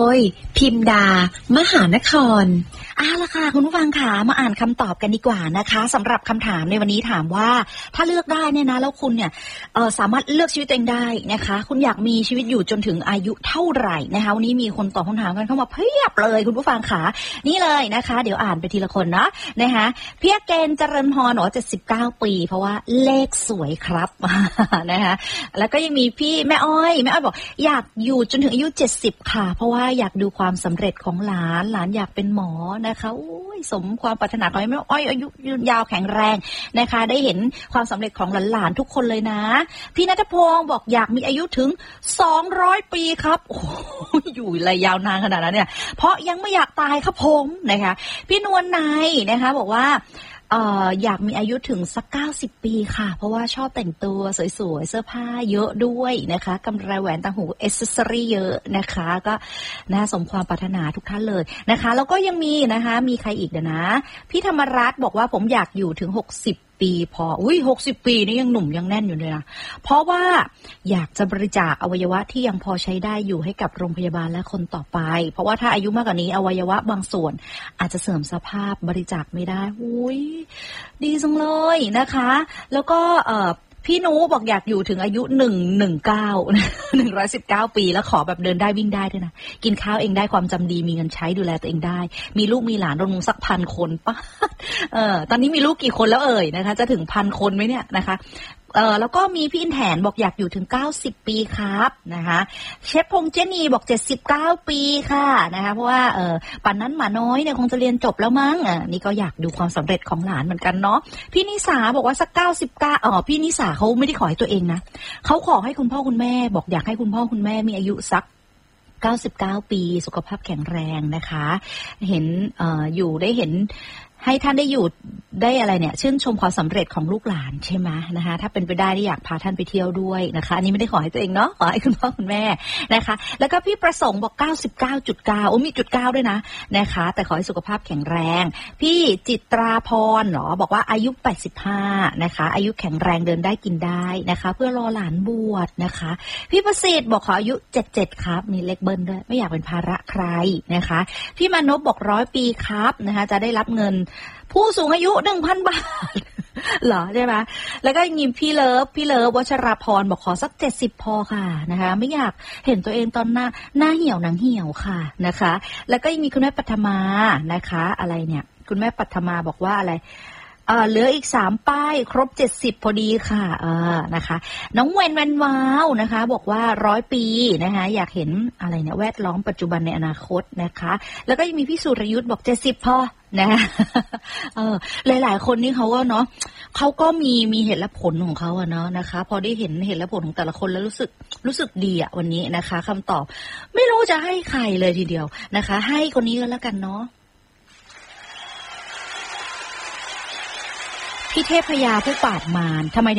ยพิมดามหานครล่ะค่ะคุณผู้ฟังค่ะมาอ่านคำตอบกันดีกว่านะคะสำหรับคำถามในวันนี้ถามว่าถ้าเลือกได้เนี่ยนะแล้วคุณเนี่ยสามารถเลือกชีวิตตัวเองได้นะคะคุณอยากมีชีวิตอยู่จนถึงอายุเท่าไหร่นะคะวันนี้มีคนตอบคำถามกันเข้ามาเพียบเลยคุณผู้ฟังค่ะนี่เลยนะคะเดี๋ยวอ่านไปทีละคนนะนะคะพี่เกณฑ์เจริญพร79 ปีเพราะว่าเลขสวยครับนะคะแล้วก็ยังมีพี่แม่อ้อยบอกอยากอยู่จนถึงอายุ70ค่ะเพราะว่าอยากดูความสำเร็จของหลานอยากเป็นหมอนะคะสมความปรารถนาของแม่อ้อยอายุยืนยาวแข็งแรงนะคะได้เห็นความสำเร็จของหลานๆทุกคนเลยนะพี่ณัฐพงศ์บอกอยากมีอายุถึง200 ปีครับโอ้อยู่อะไรยาวนานขนาดนั้นเนี่ยเพราะยังไม่อยากตายครับผมนะคะพี่นวลนายนะคะบอกว่าอยากมีอายุถึงสัก90 ปีค่ะเพราะว่าชอบแต่งตัวสวยๆเสื้อผ้าเยอะด้วยนะคะกำไรแหวนต่างหูเอเซสซอรี่เยอะนะคะก็น่าสมความปรารถนาทุกท่านเลยนะคะแล้วก็ยังมีนะคะมีใครอีกเดี๋ยวนะพี่ธรรมรัตน์บอกว่าผมอยากอยู่ถึง60 ปีพอ60 ปีนี่ยังหนุ่มยังแน่นอยู่เลยนะเพราะว่าอยากจะบริจาคอวัยวะที่ยังพอใช้ได้อยู่ให้กับโรงพยาบาลและคนต่อไปเพราะว่าถ้าอายุมากกว่านี้อวัยวะบางส่วนอาจจะเสื่อมสภาพบริจาคไม่ได้ดีจังเลยนะคะแล้วก็พี่นูบอกอยากอยู่ถึงอายุ119 ปีแล้วขอแบบเดินได้วิ่งได้ด้วยนะกินข้าวเองได้ความจำดีมีเงินใช้ดูแลตัวเองได้มีลูกมีหลานรวมสัก1,000 คนป่ะตอนนี้มีลูกกี่คนแล้วนะคะจะถึง1,000 คนไหมเนี่ยนะคะแล้วก็มีพี่อินแถนบอกอยากอยู่ถึง90 ปีครับนะคะเชฟพงษ์เจนีบอก79 ปีค่ะนะคะเพราะว่าป่านนั้นหมาน้อยเนี่ยคงจะเรียนจบแล้วมั้งนี่ก็อยากดูความสำเร็จของหลานเหมือนกันเนาะพี่นิสาบอกว่าสัก99พี่นิสาเขาไม่ได้ขอให้ตัวเองนะเขาขอให้คุณพ่อคุณแม่บอกอยากให้คุณพ่อคุณแม่มีอายุสัก99 ปีสุขภาพแข็งแรงนะคะเห็นอยู่ได้เห็นให้ท่านได้อยู่ได้อะไรเนี่ยชื่นชมความสำเร็จของลูกหลานใช่ไหมนะคะถ้าเป็นไปได้อยากพาท่านไปเที่ยวด้วยนะคะอันนี้ไม่ได้ขอให้ตัวเองเนาะขอให้คุณพ่อคุณแม่นะคะแล้วก็พี่ประสงค์บอก99.9มี.9ด้วยนะคะแต่ขอให้สุขภาพแข็งแรงพี่จิตราพรบอกว่าอายุ85นะคะอายุแข็งแรงเดินได้กินได้นะคะเพื่อรอหลานบวชนะคะพี่ประสิทธิ์บอกขออายุ77ครับมีเลขเบิ้ลด้วยไม่อยากเป็นภาระใครนะคะพี่มานพบอก100 ปีครับนะคะจะได้รับเงินผู้สูงอายุ 1,000 บาทเหรอใช่ไหมแล้วก็มีพี่เลิฟวัชราพรบอกขอสัก70พอค่ะนะคะไม่อยากเห็นตัวเองตอนหน้าเหี่ยวหนังเหี่ยวค่ะนะคะแล้วก็ยังมีคุณแม่ปัทมานะคะอะไรเนี่ยคุณแม่ปัทมาบอกว่าอะไรเหลืออีก3 ป้ายครบ70พอดีค่ะนะคะน้องแวนว้าวนะคะบอกว่า100 ปีนะคะอยากเห็นอะไรเนี่ยแวดล้อมปัจจุบันในอนาคตนะคะแล้วก็ยังมีพี่สุรยุทธ์บอก70พอนะหลายๆคนนี่เขาก็เนาะเขาก็มีเหตุและผลของเขาเนาะนะคะพอได้เห็นเหตุและผลของแต่ละคนแล้วรู้สึกดีวันนี้นะคะคำตอบไม่รู้จะให้ใครเลยทีเดียวนะคะให้คนนี้ก็แล้วกันเนาะพี่เทพพยาผู้ปราบมารทำไม